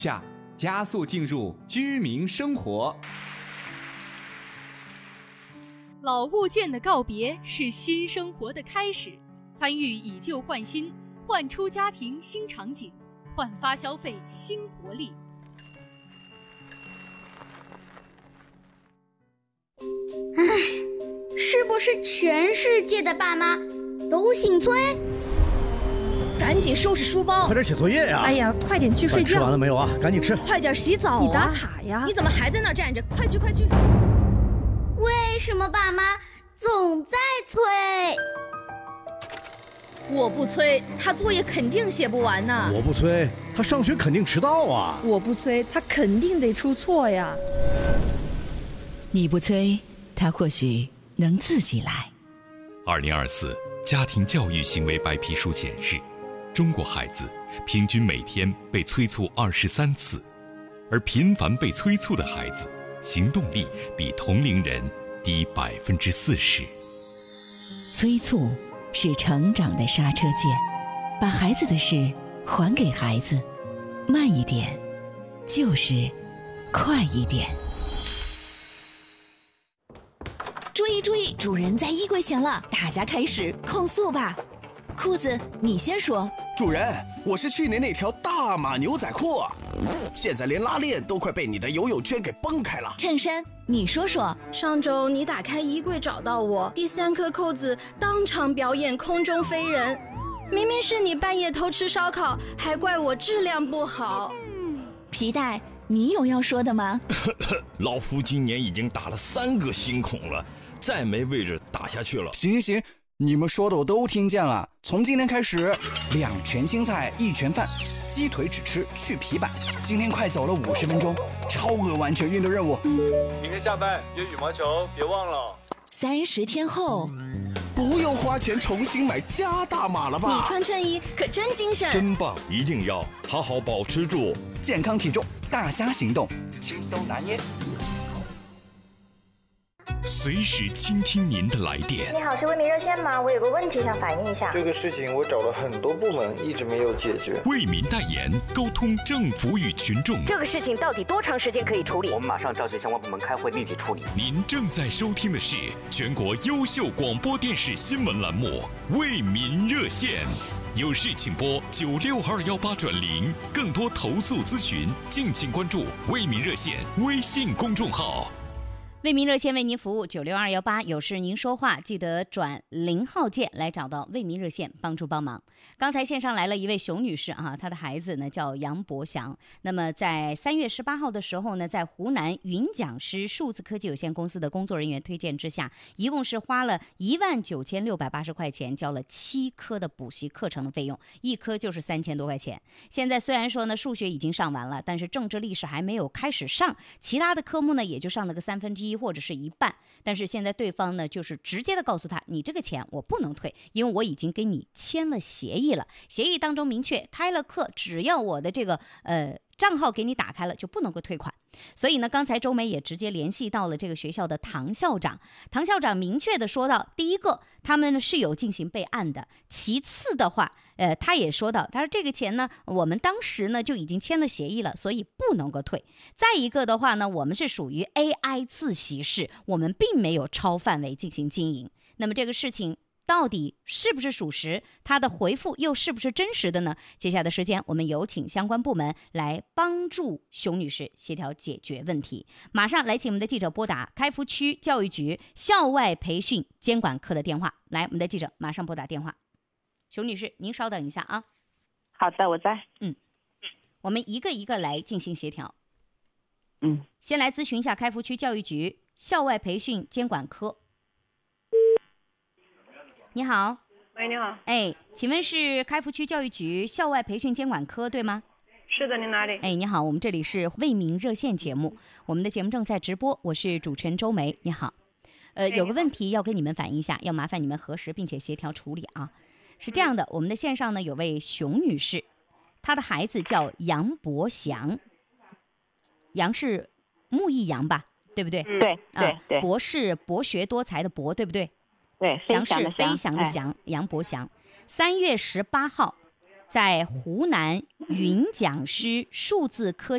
加速进入居民生活。 老物件的告别是新生活的开始，参与以旧换新，焕出家庭新场景，焕发消费新活力。 是不是全世界的爸妈都姓崔？ 赶紧收拾书包， 快点写作业呀！ 哎呀，快点去睡觉。 吃完了没有啊？赶紧吃。 快点洗澡啊！ 你打卡呀？ 你怎么还在那儿站着？快去快去！ 为什么爸妈总在催？ 我不催，他作业肯定写不完呢。 我不催，他上学肯定迟到啊。 我不催，他肯定得出错呀。 你不催，他或许能自己来。 2024家庭教育行为白皮书显示，中国孩子平均每天被催促23次，而频繁被催促的孩子，行动力比同龄人低40%。 催促是成长的刹车键，把孩子的事还给孩子，慢一点，就是快一点。 注意注意，主人在衣柜前了，大家开始控诉吧。裤子，你先说。 主人，我是去年那条大码牛仔裤，现在连拉链都快被你的游泳圈给崩开了。 衬衫，你说说。 上周你打开衣柜找到我，第3颗扣子当场表演空中飞人，明明是你半夜偷吃烧烤，还怪我质量不好。 皮带，你有要说的吗？ 老夫今年已经打了3个新孔了，再没位置打下去了。 行，你们说的我都听见了。从今天开始，2拳青菜1拳饭，鸡腿只吃去皮板。今天快走了50分钟，超额完成运动任务。 明天下班约羽毛球，别忘了。 30天后， 不用花钱重新买加大码了吧？ 你穿衬衣可真精神， 真棒！一定要好好保持住健康体重，大家行动，轻松拿捏。 随时倾听您的来电。 你好，是为民热线吗？我有个问题想反映一下。 这个事情我找了很多部门，一直没有解决。 为民代言，沟通政府与群众。 这个事情到底多长时间可以处理？ 我们马上召集相关部门开会，立即处理。 您正在收听的是全国优秀广播电视新闻栏目《为民热线》，有事请拨96218转0，更多投诉咨询，敬请关注为民热线微信公众号。 为民热线为您服务96218，有事您说话，记得转0号键来找到为民热线帮助帮忙。刚才线上来了一位熊女士啊，她的孩子呢叫杨博祥。那么在3月18号的时候呢，在湖南云讲师数字科技有限公司的工作人员推荐之下，一共是花了19680块钱，交了7科的补习课程的费用，一科就是3000多块钱。现在虽然说呢数学已经上完了，但是政治历史还没有开始上，其他的科目呢也就上了个1/3或者是一半，但是现在对方呢就是直接的告诉他，你这个钱我不能退，因为我已经跟你签了协议了，协议当中明确开了课，只要我的这个账号给你打开了就不能够退款。所以呢，刚才周梅也直接联系到了这个学校的唐校长，唐校长明确的说到，第一个他们是有进行备案的，其次的话他也说到，他说这个钱呢我们当时呢就已经签了协议了，所以不能够退。再一个的话呢，我们是属于 AI 自习室，我们并没有超范围进行经营。那么这个事情到底是不是属实，他的回复又是不是真实的呢？接下来的时间我们有请相关部门来帮助熊女士协调解决问题。马上来请我们的记者拨打开福区教育局校外培训监管科的电话，来，我们的记者马上拨打电话。熊女士您稍等一下啊。 好的，我在。 我们一个一个来进行协调。先来咨询一下开福区教育局校外培训监管科。你好。 喂，你好。 请问是开福区教育局校外培训监管科对吗？ 是的，您哪里？ 你好，我们这里是为民热线节目，我们的节目正在直播，我是主持人周梅。你好。有个问题要跟你们反映一下，要麻烦你们核实并且协调处理啊。是这样的，我们的线上呢有位熊女士，她的孩子叫杨博祥，杨是木易杨吧，对不对？ 对。 博是博学多才的博，对不对？ 对。 祥是飞翔的翔，杨博祥。3月18号在湖南云讲师数字科